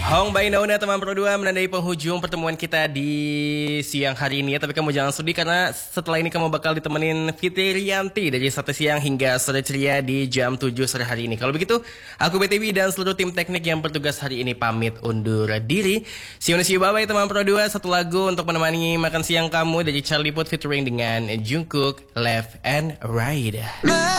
Hong by Nona teman Pro 2 menandai penghujung pertemuan kita di siang hari ini ya. Tapi kamu jangan sedih karena setelah ini kamu bakal ditemenin Fitri Rianti dari 1 siang hingga sore ceria di jam 7 sore hari ini. Kalau begitu, aku BTW dan seluruh tim teknik yang bertugas hari ini pamit undur diri. See you bye-bye teman Pro 2. Satu lagu untuk menemani makan siang kamu dari Charlie Puth featuring dengan Jungkook, Left and Right.